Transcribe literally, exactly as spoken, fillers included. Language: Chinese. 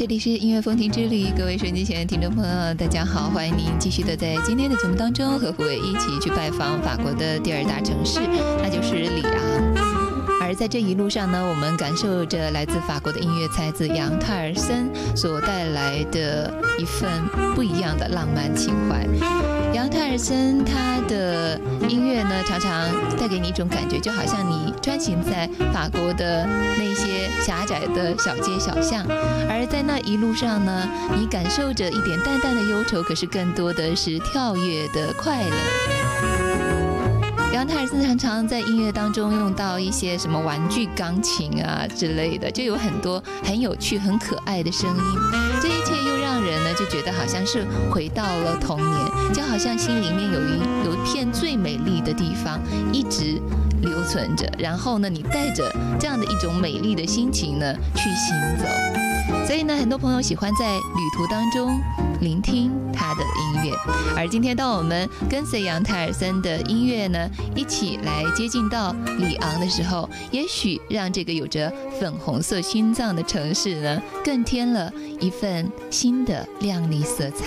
这里是音乐风情之旅，各位收音机前的听众朋友，大家好，欢迎您继续的在今天的节目当中和胡伟一起去拜访法国的第二大城市，那就是里昂。而在这一路上呢，我们感受着来自法国的音乐才子杨泰尔森所带来的一份不一样的浪漫情怀。杨泰尔森他的音乐呢，常常带给你一种感觉，就好像你穿行在法国的那些狭窄的小街小巷，而在那一路上呢，你感受着一点淡淡的忧愁，可是更多的是跳跃的快乐。杨泰尔森常常在音乐当中用到一些什么玩具钢琴啊之类的，就有很多很有趣很可爱的声音，这一切又让人呢就觉得好像是回到了童年，就好像心里面有一有一片最美丽的地方一直留存着，然后呢你带着这样的一种美丽的心情呢去行走。所以呢，很多朋友喜欢在旅途当中聆听他的音乐。而今天当我们跟随杨泰尔森的音乐呢，一起来接近到里昂的时候，也许让这个有着粉红色心脏的城市呢，更添了一份新的亮丽色彩。